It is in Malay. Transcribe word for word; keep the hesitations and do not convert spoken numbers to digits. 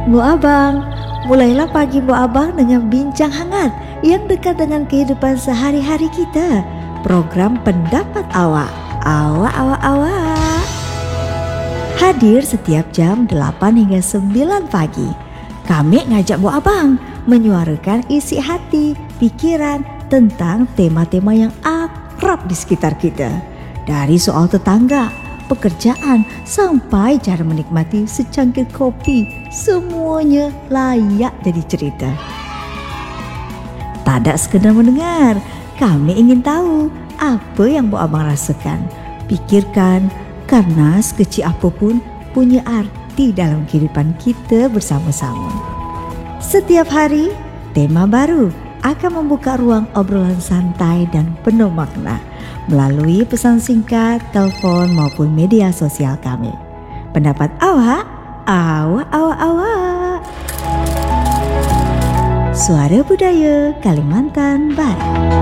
Bu Abang, mulailah pagi Bu Abang dengan bincang hangat yang dekat dengan kehidupan sehari-hari kita. Program Pendapat Awak. Awak, awak, awak. Hadir setiap jam delapan hingga sembilan pagi. Kami ngajak Bu Abang menyuarakan isi hati, pikiran tentang tema-tema yang akrab di sekitar kita. Dari soal tetangga, pekerjaan, sampai cara menikmati secangkir kopi, semuanya layak jadi cerita. Tak ada sekedar mendengar, kami ingin tahu apa yang Bu Abang rasakan, pikirkan, karena sekecil apapun punya arti dalam kehidupan kita bersama-sama. Setiap hari, tema baru akan membuka ruang obrolan santai dan penuh makna melalui pesan singkat, telepon maupun media sosial kami. Pendapat awak, awak, awak, awak. Suara Budaya Kalimantan Barat.